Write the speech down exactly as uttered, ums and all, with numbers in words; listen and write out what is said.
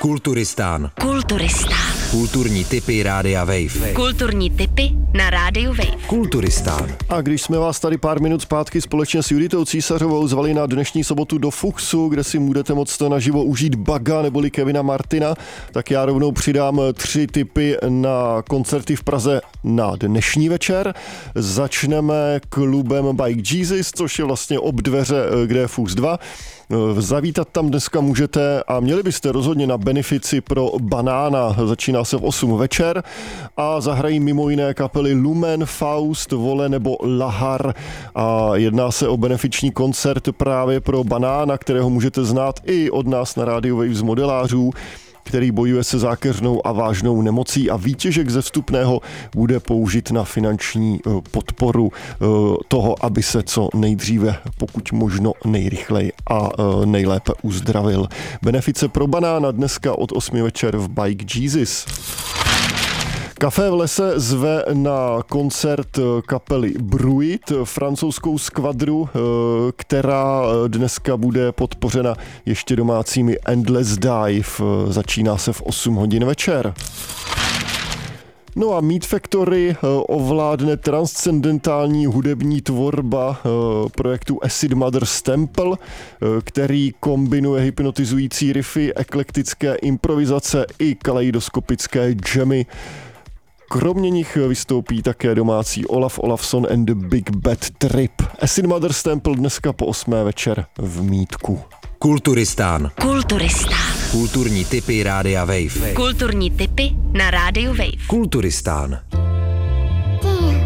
Kulturistán. Kulturistán. Kulturní tipy Rádia Wave. Kulturní tipy na Rádiu Wave. Kulturistán. A když jsme vás tady pár minut zpátky společně s Juditou Císařovou zvali na dnešní sobotu do Fuchsu, kde si budete moct naživo užít Baga neboli Kevina Martina, tak já rovnou přidám tři tipy na koncerty v Praze na dnešní večer. Začneme klubem Bike Jesus, což je vlastně ob dveře, kde je Fuchs dva. Zavítat tam dneska můžete a měli byste rozhodně na benefici pro Banána. Začíná se v osm večer a zahrají mimo jiné kapely Lumen, Faust, Vole nebo Lahar. A jedná se o benefiční koncert právě pro Banána, kterého můžete znát i od nás na Rádiu Wave z modelářů, který bojuje se zákeřnou a vážnou nemocí, a výtěžek ze vstupného bude použit na finanční podporu toho, aby se co nejdříve, pokud možno nejrychleji a nejlépe uzdravil. Benefice pro Banána dneska od osmi večer v Bike Jesus. Café v lese zve na koncert kapely Bruit, francouzskou skvadru, která dneska bude podpořena ještě domácími Endless Dive. Začíná se v osm hodin večer. No a Meat Factory ovládne transcendentální hudební tvorba projektu Acid Mother's Temple, který kombinuje hypnotizující riffy, eklektické improvizace i kaleidoskopické jammy. Kromě nich vystoupí také domácí Olaf Olafson and the Big Bad Trip. Acid Mother's Temple dneska po osmé večer v Mítku. Kulturistán. Kulturistán. Kulturní tipy Rádia Wave. Kulturní tipy na Rádiu Wave. Kulturistán.